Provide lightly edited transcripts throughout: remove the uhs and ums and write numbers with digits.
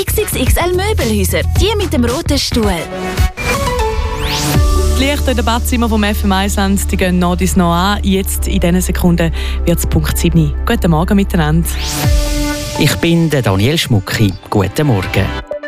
XXXL Möbelhäuser, die mit dem roten Stuhl. Die Lichter in den Badzimmer vom FM Island, die gehen noch dies noch an. Jetzt, in diesen Sekunden, wird es Punkt 7. Guten Morgen miteinander. Ich bin der Daniel Schmucki. Guten Morgen.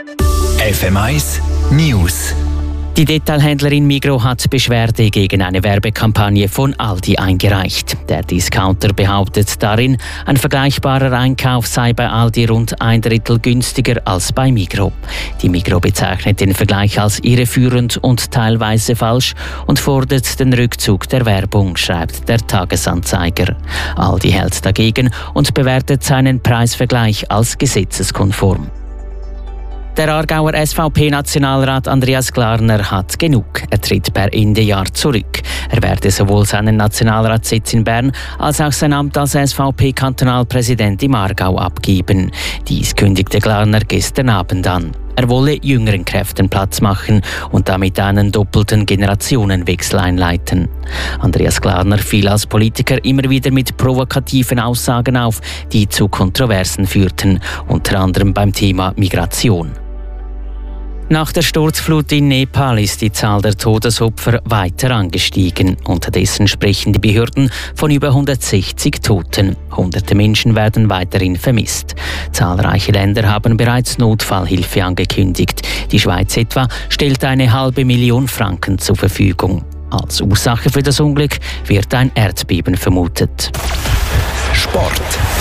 FM1 News. Die Detailhändlerin Migros hat Beschwerde gegen eine Werbekampagne von Aldi eingereicht. Der Discounter behauptet darin, ein vergleichbarer Einkauf sei bei Aldi rund 1/3 günstiger als bei Migros. Die Migros bezeichnet den Vergleich als irreführend und teilweise falsch und fordert den Rückzug der Werbung, schreibt der Tagesanzeiger. Aldi hält dagegen und bewertet seinen Preisvergleich als gesetzeskonform. Der Aargauer SVP-Nationalrat Andreas Glarner hat genug. Er tritt per Ende Jahr zurück. Er werde sowohl seinen Nationalratssitz in Bern als auch sein Amt als SVP-Kantonalpräsident im Aargau abgeben. Dies kündigte Glarner gestern Abend an. Er wolle jüngeren Kräften Platz machen und damit einen doppelten Generationenwechsel einleiten. Andreas Glarner fiel als Politiker immer wieder mit provokativen Aussagen auf, die zu Kontroversen führten, unter anderem beim Thema Migration. Nach der Sturzflut in Nepal ist die Zahl der Todesopfer weiter angestiegen. Unterdessen sprechen die Behörden von über 160 Toten. Hunderte Menschen werden weiterhin vermisst. Zahlreiche Länder haben bereits Notfallhilfe angekündigt. Die Schweiz etwa stellt 500 000 Franken zur Verfügung. Als Ursache für das Unglück wird ein Erdbeben vermutet. Sport.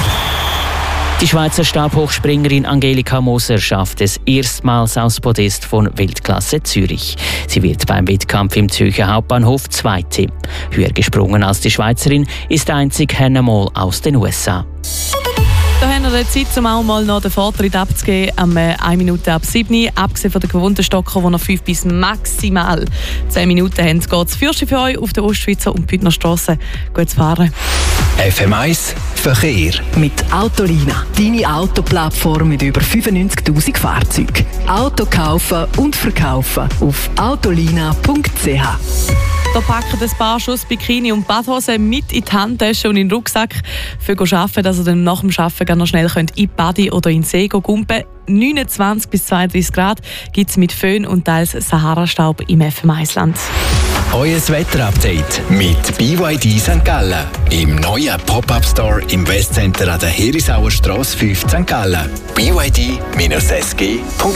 Die Schweizer Stabhochspringerin Angelika Moser schafft es erstmals aufs Podest von Weltklasse Zürich. Sie wird beim Wettkampf im Zürcher Hauptbahnhof Zweite. Höher gesprungen als die Schweizerin ist einzig Hannah Moll aus den USA. Da haben wir Zeit, um auch mal noch den Vortritt abzugeben, am 1 Minute ab 7. Abgesehen von den gewohnten Stocker, die noch 5 bis maximal 10 Minuten haben, geht es für euch auf der Ostschweizer und Bündner Strasse. Gutes Fahren. FM1 Verkehr. Mit Autolina, deine Autoplattform mit über 95'000 Fahrzeugen. Auto kaufen und verkaufen auf autolina.ch. Da packen ein paar Schuss Bikini und Badhosen mit in die Handtasche und in den Rucksack für arbeiten, dass ihr dann nach dem Arbeiten noch schnell in die Badi oder in den See gumpen. 29 bis 32 Grad gibt es mit Föhn und teils Sahara-Staub im FM Island. Euer Wetterupdate mit BYD St. Gallen. Im neuen Pop-Up-Store im Westcenter an der Herisauer Strasse 5 St. Gallen. BYD-SG.ch